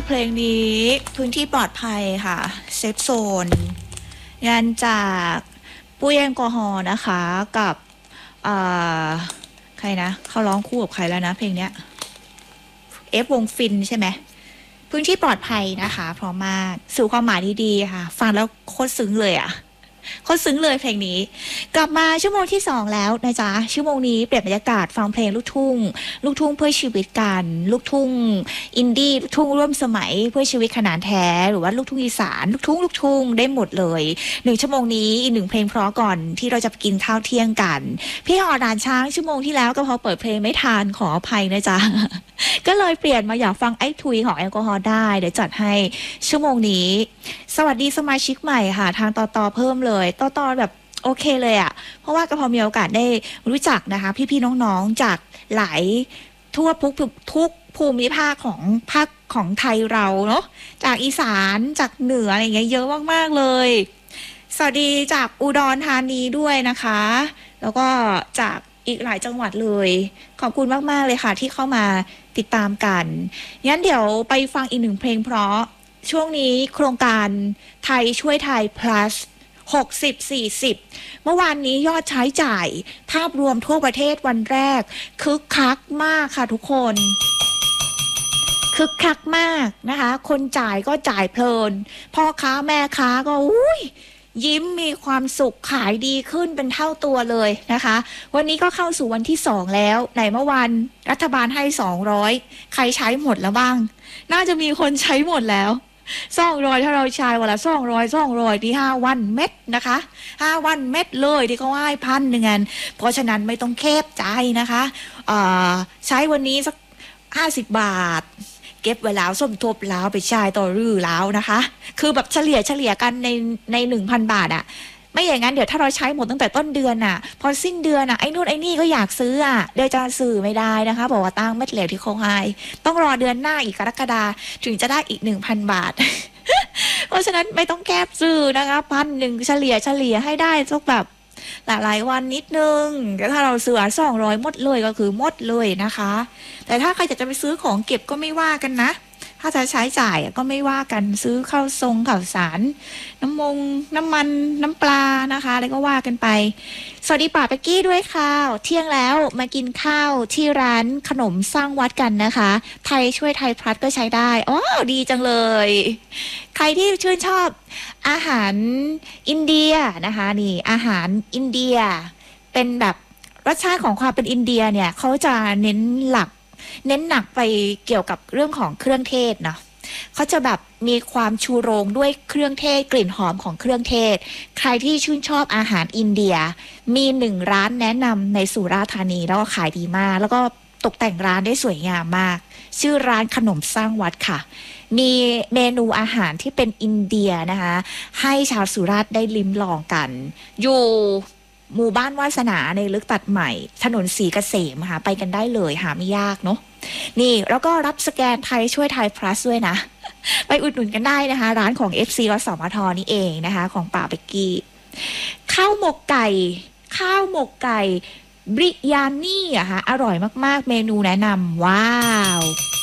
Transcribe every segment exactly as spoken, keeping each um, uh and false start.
เพลงนี้พื้นที่ปลอดภัยค่ะเซฟโซนงานจากปุ้ยแอลกอฮอล์นะคะกับใครนะเขาร้องคู่กับใครแล้วนะเพลงเนี้ยเอฟวงฟินใช่ไหมพื้นที่ปลอดภัยนะคะพร้อมมากสื่อความหมายดีๆค่ะฟังแล้วโคตรซึ้งเลยอ่ะโคตรซึ้งเลยเพลงนี้กลับมาชั่วโมงที่สองแล้วนะจ๊ะชั่วโมงนี้เปลี่ยนบรรยากาศฟังเพลงลูกทุ่งลูกทุ่งเพื่อชีวิตกันลูกทุ่งอินดี้ลูกทุ่งร่วมสมัยเพื่อชีวิตขนาดแท้หรือว่าลูกทุ่งอีสานลูกทุ่งลูกทุ่งได้หมดเลยหนึ่งชั่วโมงนี้อีกหนึ่งเพลงเพราะก่อนที่เราจะไปกินข้าวเที่ยงกันพี่หอด่านช้างชั่วโมงที่แล้วก็พอเปิดเพลงไม่ทันขออภัยนะจ๊ะก็เลยเปลี่ยนมาอยากฟังไอ้ทุยของแอลกอฮอล์ได้เดี๋ยวจัดให้ชั่วโมงนี้สวัสดีสมาชิกใหม่ค่ะทางต่อต่อเพิ่มเลยต่อต่อแบบโอเคเลยอ่ะเพราะว่าก็พอมีโอกาสได้รู้จักนะคะพี่ๆน้องๆจากหลายทั่วทุกทุกภูมิภาคของภาคของไทยเราเนาะจากอีสานจากเหนืออะไรอย่างเงี้ยเยอะมากๆเลยสวัสดีจากอุดรธานีด้วยนะคะแล้วก็จากอีกหลายจังหวัดเลยขอบคุณมากๆเลยค่ะที่เข้ามาติดตามกันงั้นเดี๋ยวไปฟังอีกหนึ่งเพลงเพราะช่วงนี้โครงการไทยช่วยไทย plus หกสิบ สี่สิบเมื่อวานนี้ยอดใช้จ่ายภาพรวมทั่วประเทศวันแรกคึกคักมากค่ะทุกคนคึกคักมากนะคะคนจ่ายก็จ่ายเพลินพ่อค้าแม่ค้าก็อุ้ยยิ้มมีความสุขขายดีขึ้นเป็นเท่าตัวเลยนะคะวันนี้ก็เข้าสู่วันที่สองแล้วในเมื่อวานรัฐบาลให้สองร้อยใครใช้หมดแล้วบ้างน่าจะมีคนใช้หมดแล้วสองร้อยถ้าเราใช้วันละสองร้อยสองร้อยที่ห้าวันเม็ดนะคะห้าวันเม็ดเลยที่เขาให้พันหนึ่งอันเพราะฉะนั้นไม่ต้องแคบใจนะคะใช้วันนี้สักห้าสิบบาทเก็บไว้แล้วสมทบแล้วไปใช้ต่อรื้อแล้วนะคะคือแบบเฉลี่ยเฉลี่ยกันในในหนึ่งพันบาทอ่ะไม่อย่างนั้นเดี๋ยวถ้าเราใช้หมดตั้งแต่ต้นเดือนน่ะพอสิ้นเดือนน่ะไอ้นู่นไอ้นี่ก็อยากซื้ออ่ะเดี๋ยวจะซื้อไม่ได้นะคะบอกว่าตั้งเม็ดเหลวที่เขาให้ต้องรอเดือนหน้าอีกกรกฎาคมถึงจะได้อีก หนึ่งพัน บาท เพราะฉะนั้นไม่ต้องแก้ซื้อนะคะพันหนึ่งเฉลี่ยเฉลี่ยให้ได้สักแบบหลายวันนิดนึงแต่ถ้าเราซื้อสองร้อยหมดเลยก็คือหมดเลยนะคะแต่ถ้าใครจะไปซื้อของเก็บก็ไม่ว่ากันนะถ้าจะใช้จ่ายก็ไม่ว่ากันซื้อข้าวทรงข้าวสารน้ำมงน้ำมันน้ำปลานะคะอะไรก็ว่ากันไปสวัสดีป่าเป๊กกี้ด้วยค่ะเที่ยงแล้วมากินข้าวที่ร้านขนมสร้างวัดกันนะคะไทยช่วยไทยพลัสก็ใช้ได้อ๋อดีจังเลยใครที่ชื่นชอบอาหารอินเดียนะคะนี่อาหารอินเดียเป็นแบบรสชาติของความเป็นอินเดียเนี่ยเขาจะเน้นหลักเน้นหนักไปเกี่ยวกับเรื่องของเครื่องเทศเนาะเขาจะแบบมีความชูโรงด้วยเครื่องเทศกลิ่นหอมของเครื่องเทศใครที่ชื่นชอบอาหารอินเดียมีหนึ่งร้านแนะนำในสุราษฎร์ธานีแล้วก็ขายดีมากแล้วก็ตกแต่งร้านได้สวยงามมากชื่อร้านขนมสร้างวัดค่ะมีเมนูอาหารที่เป็นอินเดียนะคะให้ชาวสุราษฎร์ได้ลิ้มลองกันอยู่หมู่บ้านวาสนาในลึกตัดใหม่ถนนศรีเกษมค่ะไปกันได้เลยหาไม่ยากเนาะนี่แล้วก็รับสแกนไทยช่วยไทย plus ด้วยนะไปอุดหนุนกันได้นะคะร้านของ เอฟ ซี และสมทนี่เองนะคะของป่าเบกกี้ข้าวหมกไก่ข้าวหมกไก่บริยานี่อะค่ะอร่อยมากๆเมนูแนะนำว้าว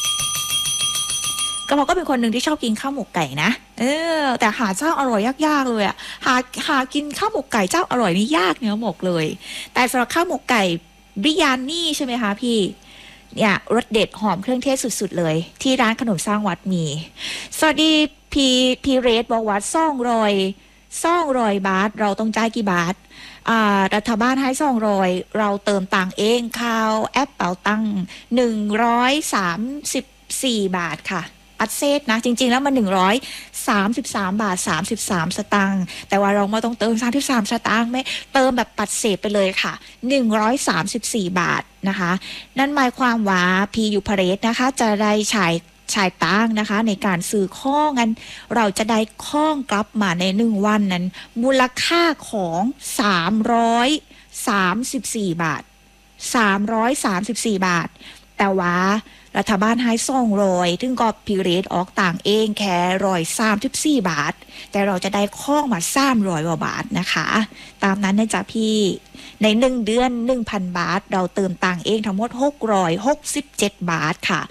ก็เราก็เป็นคนหนึ่งที่ชอบกินข้าวหมกไก่นะเออแต่หาเจ้าอร่อยยากๆเลยอ่ะหาหากินข้าวหมกไก่เจ้าอร่อยนี่ยากเนื้อหมกเลยแต่สำหรับข้าวหมกไก่บริยานี่ใช่ไหมคะพี่เนี่ยรสเด็ดหอมเครื่องเทศสุดๆเลยที่ร้านขนมสร้างวัดมีสวัสดีพีพีเรสบอกว่าซ่องรอยซ่องรอยบาทเราต้องจ่ายกี่บาทอ่ารัฐบาลให้ซ่องรอยเราเติมตังเองข้าวแอปเป๋าตังหนึ่งร้อยสามสิบสี่บาทค่ะปัดเศษนะจริงๆแล้วมันหนึ่งร้อยสามสิบสามบาทสามสิบสามสตางค์แต่ว่าเราไม่ต้องเติมสามสิบสามสตางค์ไม่เติมแบบปัดเศษไปเลยค่ะหนึ่งร้อยสามสิบสี่บาทนะคะนั่นหมายความว่าพียูพาเรสนะคะจะได้ฉายฉายตังนะคะในการซื้อข้องกันเราจะได้ข้องกลับมาในหนึ่งวันนั้นมูลค่าของสามร้อยสามสิบสี่บาทสามร้อยสามสิบสี่บาทแต่ว่ารัฐบาลให้ส่งโรยถึงก็พิเรศออกต่างเองแค่ร้อยสามสิบสี่บาทแต่เราจะได้ข้องมาสามร้อยกว่าบาทนะคะตามนั้นนะจ๊ะพี่ในหนึ่งเดือน หนึ่งพัน บาทเราเติมต่างเองทั้งหมดหกร้อยหกสิบเจ็ดบาทค่ะ